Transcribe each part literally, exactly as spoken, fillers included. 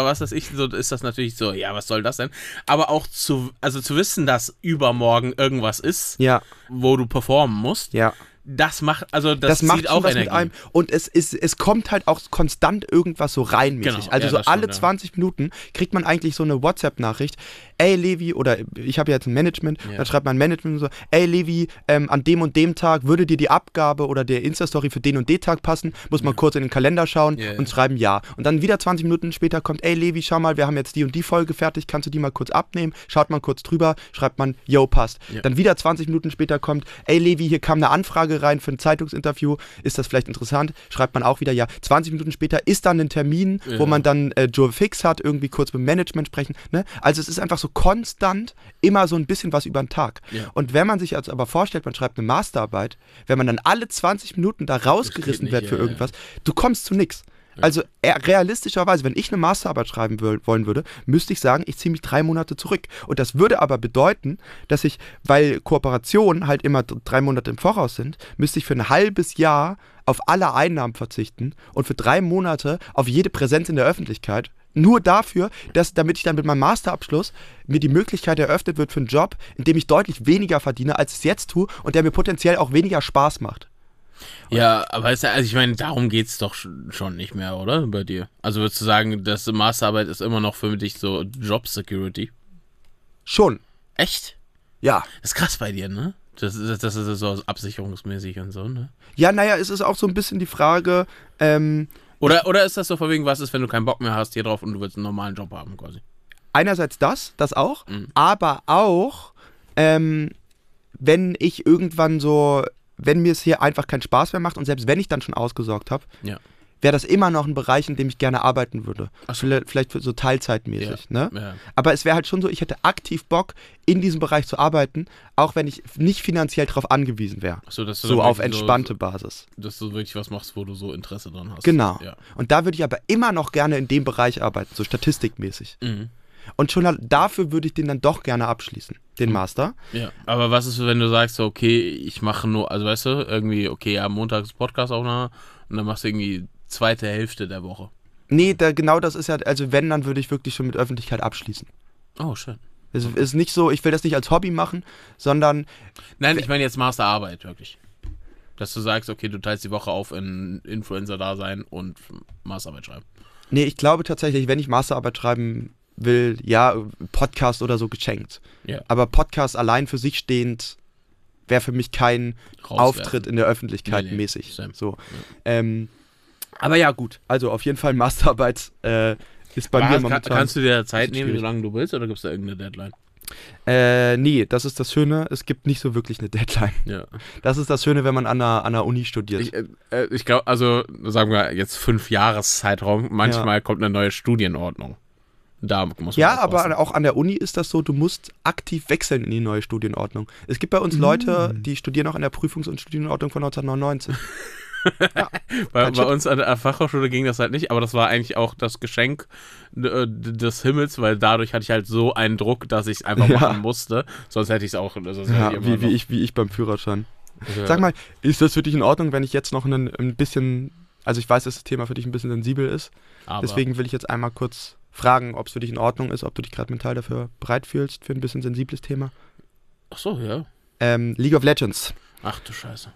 was weiß ich, so ist das natürlich so, ja, was soll das denn? Aber auch zu, also zu wissen, dass übermorgen irgendwas ist, ja. wo du performen musst, ja. das macht, also das, das zieht macht auch was Energie. Mit einem. Und es, ist, es kommt halt auch konstant irgendwas so reinmäßig. Genau, also ja, so das alle stimmt, ja. zwanzig Minuten kriegt man eigentlich so eine WhatsApp-Nachricht, ey Levi, oder ich habe ja jetzt ein Management, Ja. dann schreibt mein Management so, ey Levi, ähm, an dem und dem Tag würde dir die Abgabe oder der Insta-Story für den und den Tag passen, muss man Ja. kurz in den Kalender schauen Ja, ja. und schreiben ja. Und dann wieder zwanzig Minuten später kommt, ey Levi, schau mal, wir haben jetzt die und die Folge fertig, kannst du die mal kurz abnehmen? Schaut man kurz drüber, schreibt man, yo, passt. Ja. Dann wieder zwanzig Minuten später kommt, ey Levi, hier kam eine Anfrage rein für ein Zeitungsinterview, ist das vielleicht interessant? Schreibt man auch wieder ja. zwanzig Minuten später ist dann ein Termin, Ja. wo man dann äh, Joe Fix hat, irgendwie kurz mit dem Management sprechen. Ne? Also es ist einfach so konstant immer so ein bisschen was über den Tag. Ja. Und wenn man sich jetzt aber vorstellt, man schreibt eine Masterarbeit, wenn man dann alle zwanzig Minuten da rausgerissen nicht, wird für ja, irgendwas, du kommst zu nichts. Also äh, realistischerweise, wenn ich eine Masterarbeit schreiben will, wollen würde, müsste ich sagen, ich ziehe mich drei Monate zurück. Und das würde aber bedeuten, dass ich, weil Kooperationen halt immer d- drei Monate im Voraus sind, müsste ich für ein halbes Jahr auf alle Einnahmen verzichten und für drei Monate auf jede Präsenz in der Öffentlichkeit. Nur dafür, dass, damit ich dann mit meinem Masterabschluss mir die Möglichkeit eröffnet wird für einen Job, in dem ich deutlich weniger verdiene, als ich es jetzt tue und der mir potenziell auch weniger Spaß macht. Ja, aber ist ja, also ich meine, darum geht's doch schon nicht mehr, oder? Bei dir. Also würdest du sagen, dass Masterarbeit ist immer noch für dich so Job Security? Schon. Echt? Ja. Das ist krass bei dir, ne? Das ist, das ist so absicherungsmäßig und so, ne? Ja, naja, es ist auch so ein bisschen die Frage, ähm, Oder, oder ist das so von wegen, was ist, wenn du keinen Bock mehr hast hier drauf und du willst einen normalen Job haben, quasi? einerseits das, das auch, Mhm. aber auch, ähm, wenn ich irgendwann so, wenn mir es hier einfach keinen Spaß mehr macht und selbst wenn ich dann schon ausgesorgt habe, Ja. wäre das immer noch ein Bereich, in dem ich gerne arbeiten würde. Ach so. Vielleicht, vielleicht so teilzeitmäßig, Ja. ne? Ja. Aber es wäre halt schon so, ich hätte aktiv Bock, in diesem Bereich zu arbeiten, auch wenn ich nicht finanziell darauf angewiesen wäre. Ach so, dass du So dann auf wirklich entspannte Basis. So, dass du wirklich was machst, wo du so Interesse dran hast. Genau. Ja. Und da würde ich aber immer noch gerne in dem Bereich arbeiten, so statistikmäßig. Mhm. Und schon dafür würde ich den dann doch gerne abschließen, den Master. Ja. Aber was ist, wenn du sagst, so, okay, ich mache nur, also weißt du, irgendwie, okay, ja, Montag ist Podcast-Aufnahme und dann machst du irgendwie zweite Hälfte der Woche. Nee, da, genau das ist ja, also wenn, dann würde ich wirklich schon mit Öffentlichkeit abschließen. Oh, schön. Es ist nicht so, ich will das nicht als Hobby machen, sondern, Nein, ich meine jetzt Masterarbeit, wirklich. Dass du sagst, okay, du teilst die Woche auf in Influencer-Dasein und Masterarbeit schreiben. nee, ich glaube tatsächlich, wenn ich Masterarbeit schreiben will, ja, Podcast oder so geschenkt. Ja. Aber Podcast allein für sich stehend wäre für mich kein Rauswerfen. Auftritt in der Öffentlichkeit Nee, nee, mäßig. same. So. Ähm, aber ja, gut. Also auf jeden Fall Masterarbeit äh, ist bei Aber mir hast, momentan. kann, kannst du dir Zeit ist nehmen, schwierig. so lange du willst, oder gibt es da irgendeine Deadline? Äh, nee, das ist das Schöne, es gibt nicht so wirklich eine Deadline. Ja. Das ist das Schöne, wenn man an einer, an einer Uni studiert. Ich, äh, ich glaube, also sagen wir jetzt fünf Jahreszeitraum, manchmal Ja. kommt eine neue Studienordnung. Da muss man ja, aufpassen. aber auch an der Uni ist das so, du musst aktiv wechseln in die neue Studienordnung. Es gibt bei uns Leute, die studieren auch in der Prüfungs- und Studienordnung von neunzehnhundertneunundneunzig. ja, Bei, kein bei Shit. uns an der Fachhochschule ging das halt nicht, aber das war eigentlich auch das Geschenk äh, des Himmels, weil dadurch hatte ich halt so einen Druck, dass ich es einfach Ja. machen musste. Sonst hätte ich es auch. Sonst hätte Ja, ich immer wie, wie, noch- ich, wie ich beim Führerschein. Ja. Sag mal, ist das für dich in Ordnung, wenn ich jetzt noch ein, ein bisschen, also ich weiß, dass das Thema für dich ein bisschen sensibel ist, aber deswegen will ich jetzt einmal kurz fragen, ob es für dich in Ordnung ist, ob du dich gerade mental dafür bereit fühlst für ein bisschen sensibles Thema. Ach so, ja. Ähm, League of Legends. Ach du Scheiße.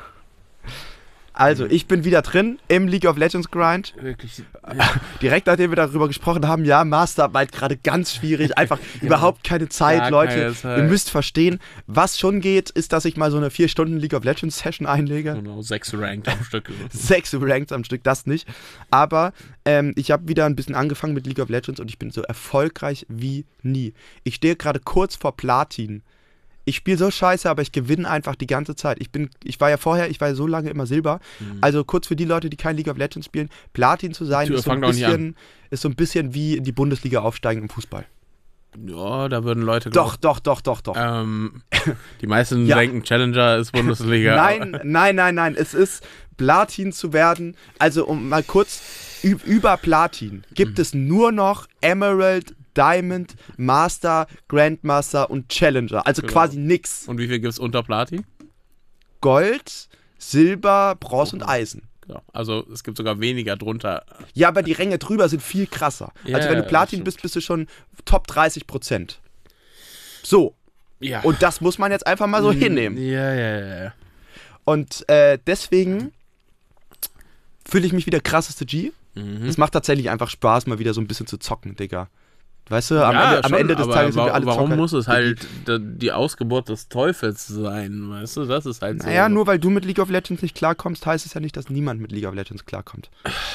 Also, ich bin wieder drin im League of Legends Grind. Wirklich. Direkt nachdem wir darüber gesprochen haben, ja, Masterarbeit gerade ganz schwierig, einfach überhaupt keine Zeit, Gar Leute. keine Zeit. Ihr müsst verstehen, was schon geht, ist, dass ich mal so eine vier Stunden League of Legends Session einlege. Genau, sechs Ranked am Stück. Sechs Ranks am Stück, das nicht. Aber ähm, ich habe wieder ein bisschen angefangen mit League of Legends und ich bin so erfolgreich wie nie. Ich stehe gerade kurz vor Platin. Ich spiele so scheiße, aber ich gewinne einfach die ganze Zeit. Ich bin, ich war ja vorher, ich war ja so lange immer Silber. Mhm. Also kurz für die Leute, die kein League of Legends spielen, Platin zu sein, Tür, ist so, ein fang doch nicht bisschen, ist so ein bisschen wie in die Bundesliga aufsteigen im Fußball. Ja, da würden Leute Doch, doch, doch, doch, doch. Ähm, die meisten Ja. denken, Challenger ist Bundesliga. Nein, nein, nein, nein. Es ist Platin zu werden. Also um mal kurz ü- über Platin gibt Mhm. es nur noch Emerald, Diamond, Master, Grandmaster und Challenger. Also Genau. quasi nix. Und wie viel gibt es unter Platin? Gold, Silber, Bronze und Eisen. Genau. Also es gibt sogar weniger drunter. Ja, aber die Ränge drüber sind viel krasser. Ja, also wenn du Platin bist, bist du schon Top dreißig Prozent. So. Ja. Und das muss man jetzt einfach mal so Mm, hinnehmen. Ja, ja, ja, ja. Und äh, deswegen fühle ich mich wieder krasseste G. Mhm. Es macht tatsächlich einfach Spaß, mal wieder so ein bisschen zu zocken, Digga. Weißt du, am, Ja, Ende, am schon, Ende des aber Tages sind wa- wir alle warum Zocker. muss es halt d- die Ausgeburt des Teufels sein, weißt du? Das ist halt so. Naja, nur weil du mit League of Legends nicht klarkommst, heißt es ja nicht, dass niemand mit League of Legends klarkommt.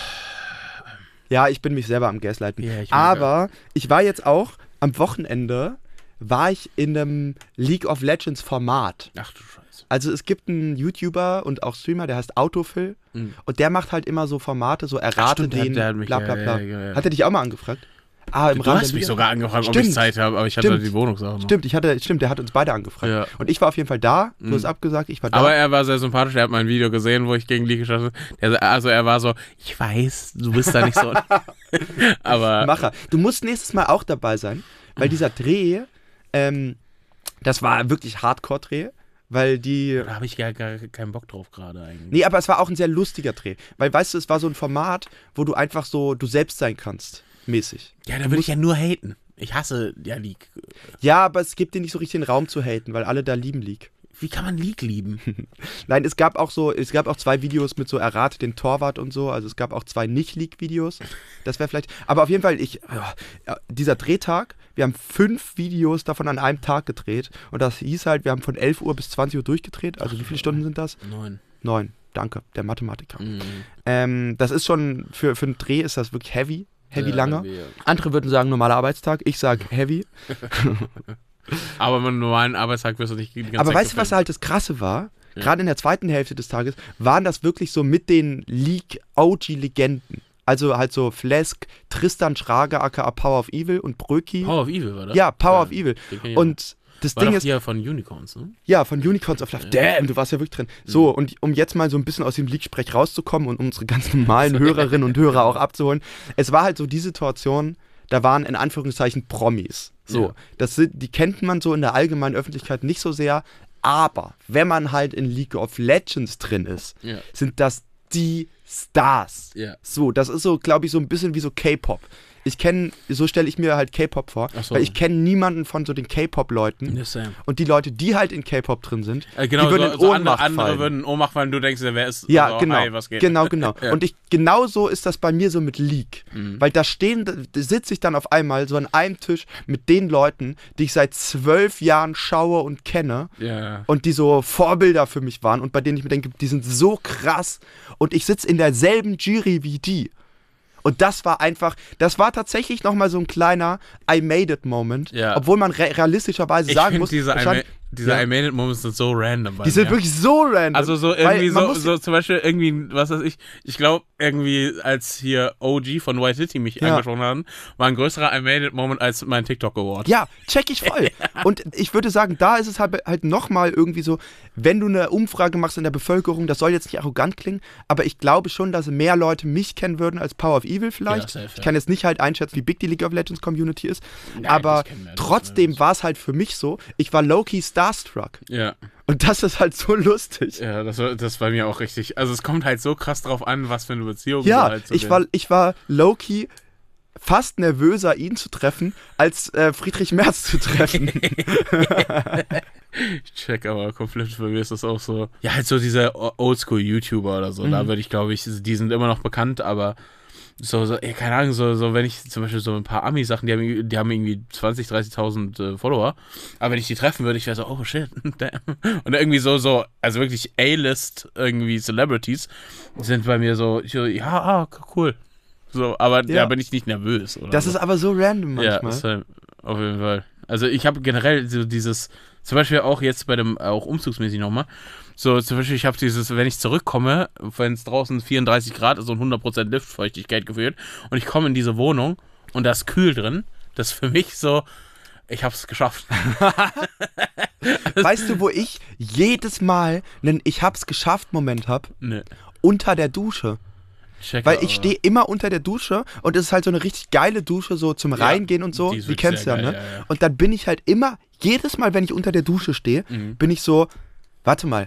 Ja, ich bin mich selber am Gaslighten. Ja, ich Aber ich war jetzt auch, am Wochenende, war ich in einem League of Legends Format. Ach du Scheiße. Also es gibt einen YouTuber und auch Streamer, der heißt Autofill. Mhm. Und der macht halt immer so Formate, so errate stimmt, der den, hat- der hat mich- bla bla ja, bla. ja, ja, ja. Hat er dich auch mal angefragt? Ah, im Du Rahmen hast der mich Liga? sogar angefragt, ob Stimmt. ich Zeit habe, aber ich hatte Stimmt. die Wohnungssache noch. Stimmt, ich hatte, stimmt, der hat uns beide angefragt. Ja. Und ich war auf jeden Fall da, du Mhm. hast abgesagt, ich war da. Aber er war sehr sympathisch, er hat mein Video gesehen, wo ich gegen League geschossen habe. Also er war so, ich weiß, du bist da nicht so. aber Macher. Du musst nächstes Mal auch dabei sein, weil dieser Dreh, ähm, das war wirklich Hardcore-Dreh, weil die... da habe ich gar, gar keinen Bock drauf gerade eigentlich. Nee, aber es war auch ein sehr lustiger Dreh, weil, weißt du, es war so ein Format, wo du einfach so du selbst sein kannst, mäßig. Ja, da würde ich ja nur haten. Ich hasse ja League. Ja, aber es gibt dir nicht so richtig den Raum zu haten, weil alle da lieben League. Wie kann man League lieben? Nein, es gab auch so, es gab auch zwei Videos mit so Errate den Torwart und so, also es gab auch zwei Nicht-League-Videos, das wäre vielleicht, aber auf jeden Fall, ich, ja, dieser Drehtag, wir haben fünf Videos davon an einem Tag gedreht und das hieß halt, wir haben von elf Uhr bis zwanzig Uhr durchgedreht, also wie viele Stunden sind das? Neun. Neun, danke, der Mathematiker. Mhm. Ähm, das ist schon, für, für einen Dreh ist das wirklich heavy, heavy Ja, lange. wir- Andere würden sagen normaler Arbeitstag, ich sage heavy. Aber mit einem normalen Arbeitstag wirst du nicht die ganze Aber Zeit weißt du, was gefilmt. halt das Krasse war? Ja. Gerade in der zweiten Hälfte des Tages waren das wirklich so mit den League-O G-Legenden. Also halt so Flesk, Tristan Schrager, aka Power of Evil und Bröki. Power of Evil, war das? Ja, Power of Evil. den kenn ich Und das auch. War Ding doch ist, hier von Unicorns, ne? ja, von Unicorns of Love. Damn, du warst ja wirklich drin. So, und um jetzt mal so ein bisschen aus dem League-Sprech rauszukommen und unsere ganz normalen Hörerinnen und Hörer auch abzuholen. Es war halt so die Situation, da waren in Anführungszeichen Promis. So, Ja. das sind, die kennt man so in der allgemeinen Öffentlichkeit nicht so sehr. Aber wenn man halt in League of Legends drin ist, Ja. sind das die Stars. Ja. So, das ist so, glaube ich, so ein bisschen wie so K-Pop. Ich kenne, so stelle ich mir halt K-Pop vor, Ach so. weil ich kenne niemanden von so den K-Pop-Leuten. Ja, same. Und die Leute, die halt in K-Pop drin sind, Äh, genau, die würden so, in so Ohnmacht andere, andere fallen. würden in Ohnmacht fallen, du denkst, wer ist Ja, so, genau. hi, was geht? Genau, genau. Ja. Und ich, genau so ist das bei mir so mit League. Mhm. Weil da stehen, da sitze ich dann auf einmal so an einem Tisch mit den Leuten, die ich seit zwölf Jahren schaue und kenne Ja. und die so Vorbilder für mich waren und bei denen ich mir denke, die sind so krass und ich sitze in derselben Jury wie die. Und das war einfach, das war tatsächlich nochmal so ein kleiner I made it Moment, Ja. obwohl man re realistischerweise Ich sagen finde muss, diese, I wahrscheinlich- ma- diese Ja. I made it Moments sind so random. bei die sind mir. wirklich so random. Also so weil irgendwie man so, muss- so zum Beispiel irgendwie, was weiß ich, ich glaube irgendwie als hier O G von White City mich Ja. angesprochen haben, war ein größerer I made it Moment als mein TikTok Award. Ja, check ich voll. Und ich würde sagen, da ist es halt, halt nochmal irgendwie so, wenn du eine Umfrage machst in der Bevölkerung, das soll jetzt nicht arrogant klingen, aber ich glaube schon, dass mehr Leute mich kennen würden als Power of Evil vielleicht. Ja, safe, ich ja. kann jetzt nicht halt einschätzen, wie big die League of Legends Community ist, Nein, aber ich kenn mehr, das trotzdem ist- war es halt für mich so, ich war low-key starstruck. Ja, Und das ist halt so lustig. ja, das war das bei mir auch richtig. Also es kommt halt so krass drauf an, was für eine Beziehung Ja, du halt zu ich den- war, ich war low-key fast nervöser, ihn zu treffen, als äh, Friedrich Merz zu treffen. Ich check aber komplett, bei mir ist das auch so. Ja, halt so diese O- Oldschool-YouTuber oder so. Da Mhm. würde ich, glaube ich, die sind immer noch bekannt, aber so, so ey, keine Ahnung, so, so wenn ich zum Beispiel so ein paar Ami-Sachen, die haben, die haben irgendwie zwanzigtausend, dreißigtausend äh, Follower, aber wenn ich die treffen würde, ich wäre so, oh shit, damn. Und irgendwie so, so, also wirklich A-List irgendwie Celebrities sind bei mir so, ich so ja, ah, cool. So, aber Ja. da bin ich nicht nervös. Oder Das so. ist aber so random Ja, manchmal. ist halt auf jeden Fall. Also ich habe generell so dieses, zum Beispiel auch jetzt bei dem, auch umzugsmäßig nochmal, so zum Beispiel ich habe dieses, wenn ich zurückkomme, wenn es draußen vierunddreißig Grad ist und hundert Prozent Luftfeuchtigkeit gefühlt und ich komme in diese Wohnung und da ist kühl drin, das ist für mich so, ich habe es geschafft. Weißt du, wo ich jedes Mal einen Ich hab's geschafft Moment hab? Ne, Unter der Dusche. check Weil aber. ich stehe immer unter der Dusche und es ist halt so eine richtig geile Dusche, so zum Ja, Reingehen und so. die ist Die wirklich kennst du ja, sehr ne? geil, ja, ja. Und dann bin ich halt immer, jedes Mal, wenn ich unter der Dusche stehe, Mhm. bin ich so, warte mal,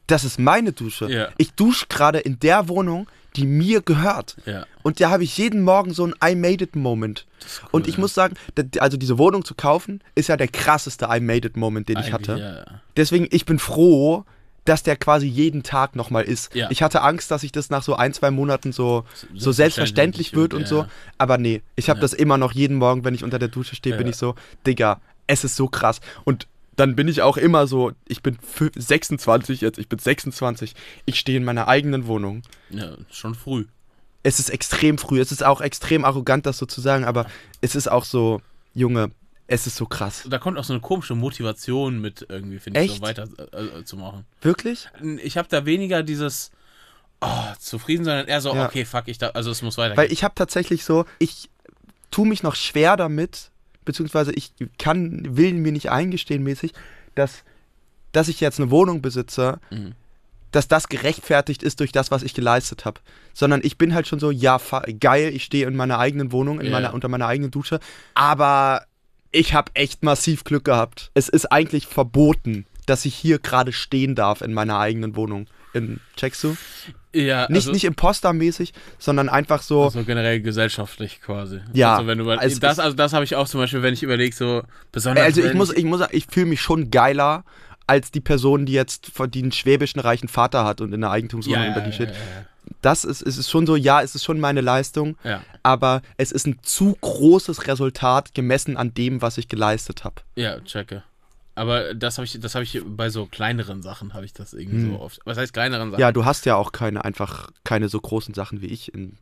das ist meine Dusche. Ja. Ich dusche gerade in der Wohnung, die mir gehört. Ja. Und da habe ich jeden Morgen so einen I made it Moment. Cool, und ich ja. muss sagen, also diese Wohnung zu kaufen, ist ja der krasseste I made it Moment, den ich Eigentlich, hatte. Ja, ja. Deswegen, ich bin froh, dass der quasi jeden Tag nochmal ist. Ja. Ich hatte Angst, dass sich das nach so ein, zwei Monaten so, so selbstverständlich wird und ja, so. ja. Aber nee, ich habe Ja. das immer noch jeden Morgen, wenn ich unter der Dusche stehe, Ja. bin ich so, Digga, es ist so krass. Und dann bin ich auch immer so, ich bin fü- sechsundzwanzig jetzt, ich bin sechsundzwanzig, ich stehe in meiner eigenen Wohnung. Ja, schon früh. Es ist extrem früh, es ist auch extrem arrogant, das so zu sagen, aber es ist auch so, Junge, es ist so krass. Da kommt auch so eine komische Motivation mit irgendwie, finde ich, Echt? so weiter äh, zu machen. Wirklich? Ich habe da weniger dieses oh, zufrieden, sondern eher so, Ja. okay, fuck, ich da, also es muss weitergehen. Weil ich habe tatsächlich so, ich tue mich noch schwer damit, beziehungsweise ich kann, will mir nicht eingestehen mäßig, dass, dass ich jetzt eine Wohnung besitze, Mhm. dass das gerechtfertigt ist durch das, was ich geleistet habe. Sondern ich bin halt schon so, ja, fa- geil, ich stehe in meiner eigenen Wohnung, in Ja. meiner, unter meiner eigenen Dusche, aber ich habe echt massiv Glück gehabt. Es ist eigentlich verboten, dass ich hier gerade stehen darf in meiner eigenen Wohnung. In, checkst du? ja, Nicht, also, nicht impostermäßig, sondern einfach so, also generell gesellschaftlich quasi. Ja, Also wenn du über- es das, ist- also das habe ich auch zum Beispiel, wenn ich überlege, so besonders. also ich wenn muss, ich muss sagen, ich fühle mich schon geiler als die Person, die jetzt von- die einen schwäbischen reichen Vater hat und in einer Eigentumswohnung ja, in ja, Berlin ja, steht. ja, ja. Das ist, es ist schon so, ja, es ist schon meine Leistung, Ja, aber es ist ein zu großes Resultat gemessen an dem, was ich geleistet habe. ja, checke. Aber das habe ich, das habe ich bei so kleineren Sachen habe ich das irgendwie Hm. so oft. Was heißt kleineren Sachen? Ja, du hast ja auch keine, einfach keine so großen Sachen wie ich in.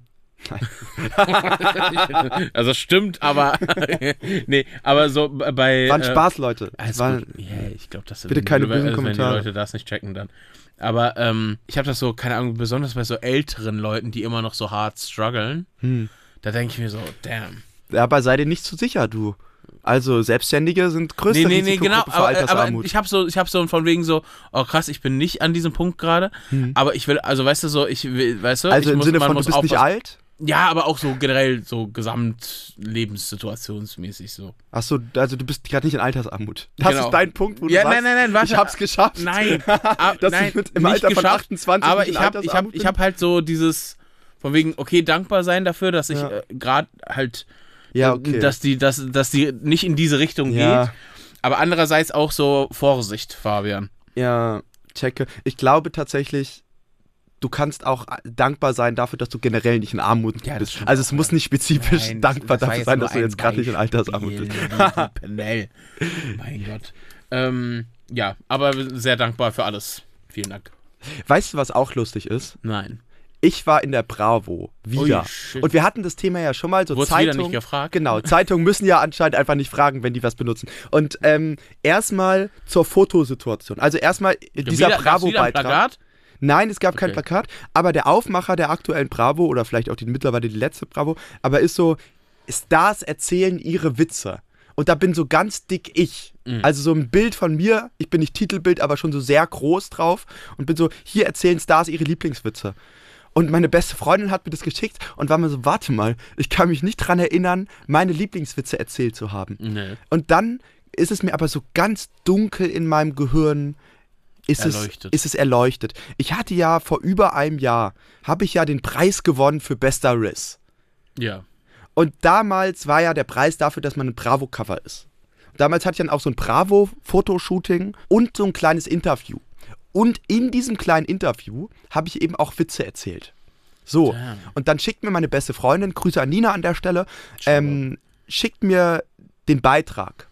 Also stimmt, aber nee, aber so bei War ein äh, Spaß, Leute. Alles War, gut. Ja, ich glaube, das Bitte keine bösen also, wenn Kommentare. die Leute das nicht checken dann. Aber ähm, ich habe das so, keine Ahnung, besonders bei so älteren Leuten, die immer noch so hart strugglen, hm. da denke ich mir so, damn. Ja, aber sei dir nicht zu sicher, du. Also Selbstständige sind größte Nee, nee, nee, genau, Risikogruppe für aber, aber Altersarmut. ich habe so, ich habe so von wegen so, oh krass, ich bin nicht an diesem Punkt gerade, Hm. aber ich will, also weißt du so, ich will, weißt du, Also ich im muss, Sinne man von, du muss bist nicht aufpassen. alt? Ja, aber auch so generell so gesamtlebenssituationsmäßig so. Achso, also du bist gerade nicht in Altersarmut. Das Genau. ist dein Punkt, wo du Ja, sagst, nein, nein, nein, warte. ich hab's geschafft. Nein, ab, Dass nein, ich mit, im nicht Alter von geschafft, achtundzwanzig aber nicht ich in habe ich hab, Altersarmut ich bin. hab halt so dieses, von wegen, okay, dankbar sein dafür, dass ich Ja. äh, gerade halt, Ja, äh, okay. dass, die, dass, dass die nicht in diese Richtung Ja. geht, aber andererseits auch so Vorsicht, Fabian. Ja, checke. Ich glaube tatsächlich, du kannst auch dankbar sein dafür, dass du generell nicht in Armut Ja, das bist. stimmt Also es auch, muss ja. nicht spezifisch Nein, dankbar das war dafür jetzt sein, nur dass du ein jetzt gerade nicht in Altersarmut Beispiel, bist. du Penel. Mein Gott. Ähm, ja, aber sehr dankbar für alles. Vielen Dank. Weißt du, was auch lustig ist? Nein. Ich war in der Bravo wieder. Ui, shit. Und wir hatten das Thema ja schon mal, so Wurdest wieder Zeitung. nicht gefragt? Genau, Zeitungen müssen ja anscheinend einfach nicht fragen, wenn die was benutzen. Und ähm, erstmal zur Fotosituation. Also erstmal dieser Wieder- gab's wieder ein Bravo-Beitrag. Plakat? Nein, es gab kein Okay. Plakat, aber der Aufmacher der aktuellen Bravo oder vielleicht auch die mittlerweile die letzte Bravo, aber ist so, Stars erzählen ihre Witze. Und da bin so ganz dick ich. Mhm. Also so ein Bild von mir, ich bin nicht Titelbild, aber schon so sehr groß drauf und bin so, hier erzählen Stars ihre Lieblingswitze. Und meine beste Freundin hat mir das geschickt und war mir so, warte mal, ich kann mich nicht dran erinnern, meine Lieblingswitze erzählt zu haben. Nee. Und dann ist es mir aber so ganz dunkel in meinem Gehirn, ist es, Erleuchtet. ist es erleuchtet. Ich hatte ja vor über einem Jahr, habe ich ja den Preis gewonnen für bester Riss. Ja. Und damals war ja der Preis dafür, dass man ein Bravo-Cover ist. Damals hatte ich dann auch so ein Bravo-Fotoshooting und so ein kleines Interview. Und in diesem kleinen Interview habe ich eben auch Witze erzählt. So, Damn. und dann schickt mir meine beste Freundin, Grüße an Nina an der Stelle, ähm, schickt mir den Beitrag.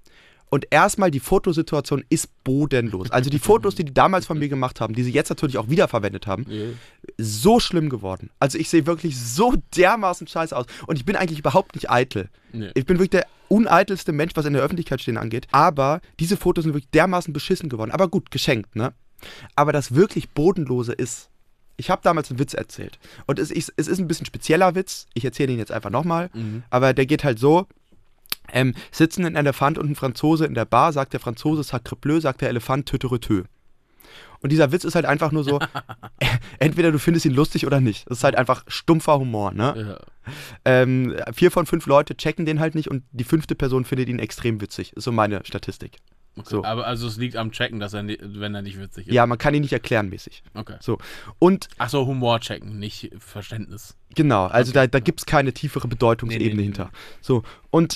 Und erstmal, die Fotosituation ist bodenlos. Also die Fotos, die die damals von mir gemacht haben, die sie jetzt natürlich auch wiederverwendet haben, Ja. so schlimm geworden. Also ich sehe wirklich so dermaßen scheiße aus. Und ich bin eigentlich überhaupt nicht eitel. Nee. Ich bin wirklich der uneitelste Mensch, was in der Öffentlichkeit stehen angeht. Aber diese Fotos sind wirklich dermaßen beschissen geworden. Aber gut, geschenkt, ne? Aber das wirklich Bodenlose ist, ich habe damals einen Witz erzählt. Und es ist, es ist ein bisschen spezieller Witz. Ich erzähle ihn jetzt einfach nochmal. Mhm. Aber der geht halt so. Ähm, sitzen ein Elefant und ein Franzose in der Bar, sagt der Franzose sacre bleu, sagt der Elefant töteretö. Und dieser Witz ist halt einfach nur so, äh, entweder du findest ihn lustig oder nicht. Das ist halt einfach stumpfer Humor, ne? Ja. Ähm, vier von fünf Leute checken den halt nicht und die fünfte Person findet ihn extrem witzig. Ist so meine Statistik. Okay. So. Aber also es liegt am Checken, dass er, ni- wenn er nicht witzig ist. Ja, man kann ihn nicht erklären mäßig. Okay. So. Und Ach so, Humor checken, nicht Verständnis. genau, also Okay. da, da gibt es keine tiefere Bedeutungsebene Nee, nee, nee, hinter. So. Und